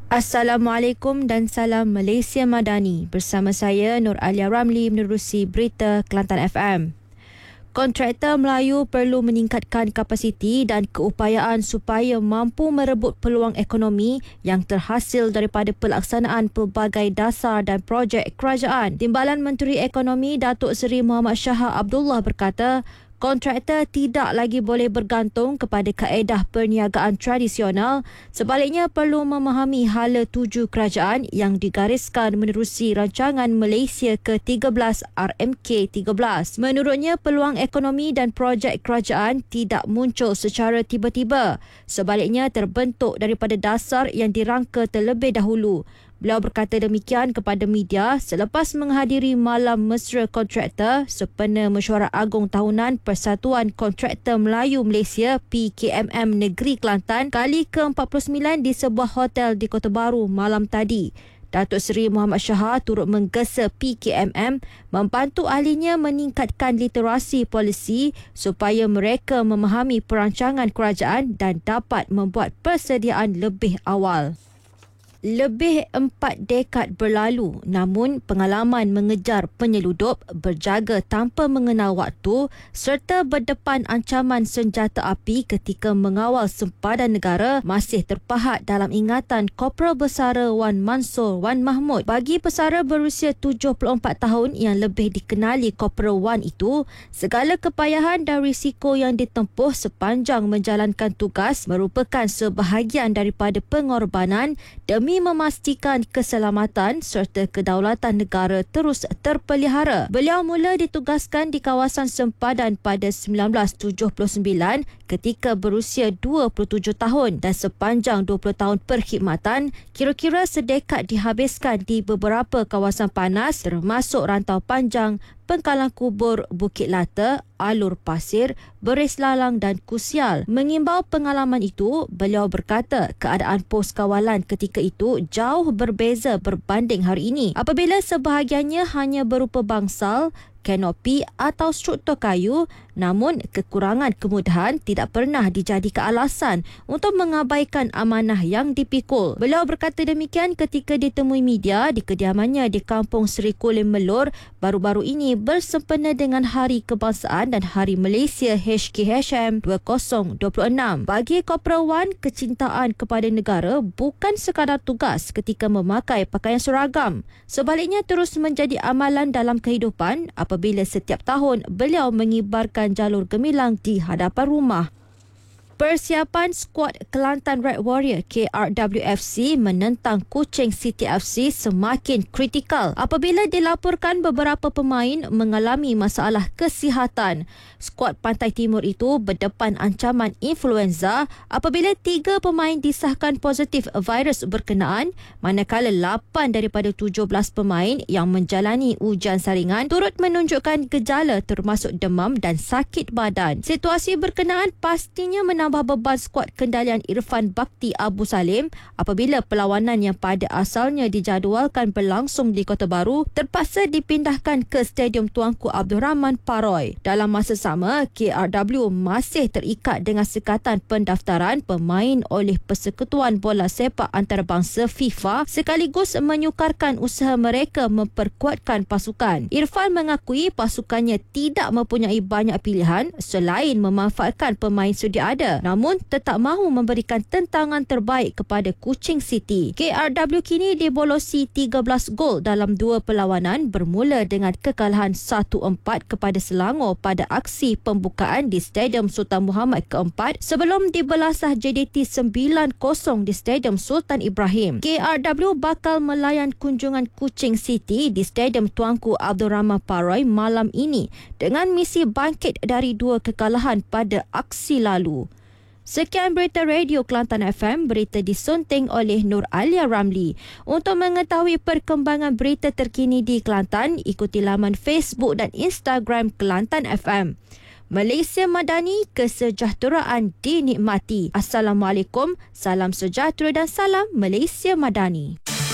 Assalamualaikum dan salam Malaysia Madani. Bersama saya Nur Alia Ramli menerusi berita Kelantan FM. Kontraktor Melayu perlu meningkatkan kapasiti dan keupayaan supaya mampu merebut peluang ekonomi yang terhasil daripada pelaksanaan pelbagai dasar dan projek kerajaan. Timbalan Menteri Ekonomi Datuk Seri Muhammad Shahar Abdullah berkata, kontraktor tidak lagi boleh bergantung kepada kaedah perniagaan tradisional, sebaliknya perlu memahami hala tuju kerajaan yang digariskan menerusi rancangan Malaysia ke-13 RMK13. Menurutnya, peluang ekonomi dan projek kerajaan tidak muncul secara tiba-tiba, sebaliknya terbentuk daripada dasar yang dirangka terlebih dahulu. Beliau berkata demikian kepada media selepas menghadiri Malam Mesra Kontraktor sempena Mesyuarat Agung Tahunan Persatuan Kontraktor Melayu Malaysia PKMM Negeri Kelantan kali ke-49 di sebuah hotel di Kota Baru malam tadi. Datuk Seri Muhammad Shahar turut menggesa PKMM membantu ahlinya meningkatkan literasi polisi supaya mereka memahami perancangan kerajaan dan dapat membuat persediaan lebih awal. Lebih 4 dekad berlalu, namun pengalaman mengejar penyeludup, berjaga tanpa mengenal waktu serta berdepan ancaman senjata api ketika mengawal sempadan negara masih terpahat dalam ingatan Korporal Bersara Wan Mansor Wan Mahmud. Bagi pesara berusia 74 tahun yang lebih dikenali Korporal Wan itu, segala kepayahan dan risiko yang ditempuh sepanjang menjalankan tugas merupakan sebahagian daripada pengorbanan demi memastikan keselamatan serta kedaulatan negara terus terpelihara. Beliau mula ditugaskan di kawasan sempadan pada 1979 ketika berusia 27 tahun dan sepanjang 20 tahun perkhidmatan, kira-kira sedekad dihabiskan di beberapa kawasan panas termasuk Rantau Panjang, Pengkalan Kubur, Bukit Lata, Alur Pasir, Beris Lalang dan Kusial. Mengimbau pengalaman itu, beliau berkata keadaan pos kawalan ketika itu jauh berbeza berbanding hari ini apabila sebahagiannya hanya berupa bangsal, kanopi atau struktur kayu, namun kekurangan kemudahan tidak pernah dijadikan alasan untuk mengabaikan amanah yang dipikul. Beliau berkata demikian ketika ditemui media di kediamannya di Kampung Seri Kulim Melur baru-baru ini bersempena dengan Hari Kebangsaan dan Hari Malaysia HKHM 2026. Bagi Korporal Wan, kecintaan kepada negara bukan sekadar tugas ketika memakai pakaian seragam. Sebaliknya terus menjadi amalan dalam kehidupan apabila setiap tahun beliau mengibarkan jalur gemilang di hadapan rumah. Persiapan skuad Kelantan Red Warrior KRWFC menentang Kuching City FC semakin kritikal apabila dilaporkan beberapa pemain mengalami masalah kesihatan. Skuad Pantai Timur itu berdepan ancaman influenza apabila 3 pemain disahkan positif virus berkenaan, manakala 8 daripada 17 pemain yang menjalani ujian saringan turut menunjukkan gejala termasuk demam dan sakit badan. Situasi berkenaan pastinya menambah beban skuad kendalian Irfan Bakti Abu Salim apabila perlawanan yang pada asalnya dijadualkan berlangsung di Kota Baru terpaksa dipindahkan ke Stadium Tuanku Abdul Rahman Paroy. Dalam masa sama, KRW masih terikat dengan sekatan pendaftaran pemain oleh Persekutuan Bola Sepak Antarabangsa FIFA sekaligus menyukarkan usaha mereka memperkuatkan pasukan. Irfan mengakui pasukannya tidak mempunyai banyak pilihan selain memanfaatkan pemain sedia ada, namun tetap mahu memberikan tentangan terbaik kepada Kuching City. KRW kini dibolosi 13 gol dalam 2 perlawanan bermula dengan kekalahan 1-4 kepada Selangor pada aksi pembukaan di Stadium Sultan Muhammad ke-4 sebelum dibelasah JDT 9-0 di Stadium Sultan Ibrahim. KRW bakal melayan kunjungan Kuching City di Stadium Tuanku Abdul Rahman Paroy malam ini dengan misi bangkit dari 2 kekalahan pada aksi lalu. Sekian berita Radio Kelantan FM, berita disunting oleh Nur Alia Ramli. Untuk mengetahui perkembangan berita terkini di Kelantan, ikuti laman Facebook dan Instagram Kelantan FM. Malaysia Madani, kesejahteraan dinikmati. Assalamualaikum, salam sejahtera dan salam Malaysia Madani.